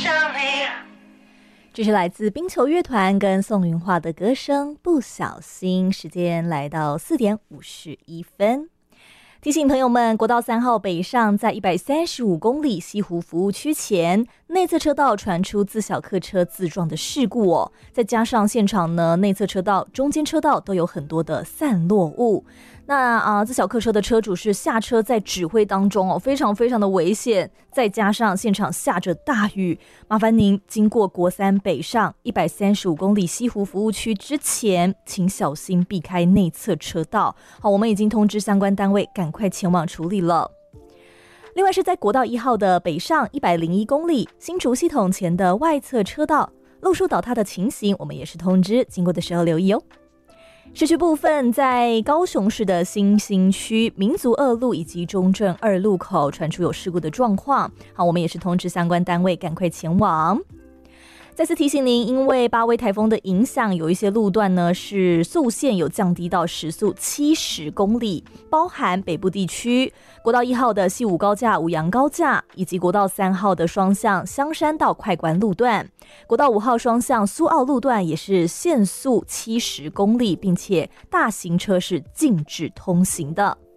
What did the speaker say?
这是来自冰球乐团跟宋云桦的歌声《不小心》。时间来到4点51分。提醒朋友们，国道3号北上在135公里西湖服务区前，内侧车道传出自小客车自撞的事故哦。再加上现场呢，内侧车道、中间车道都有很多的散落物。那自小客车的车主是下车在指挥当中哦，非常非常的危险。再加上现场下着大雨，麻烦您经过国3北上135公里西湖服务区之前，请小心避开内侧车道。好，我们已经通知相关单位赶快前往处理了。另外是在国道1号的北上101公里新竹系统前的外侧车道路树倒塌的情形，我们也是通知经过的时候留意哦。市区部分，在高雄市的新兴区民族2路以及中正2路口传出有事故的状况，好，我们也是通知相关单位赶快前往。再次提醒您，因为8威台风的影响，有一些路段呢是速限有降低到时速70公里，包含北部地区国道1号的西武高架、五杨高架，以及国道3号的双向香山到快关路段，国道5号双向苏澳路段也是限速70公里，并且大型车是禁止通行的。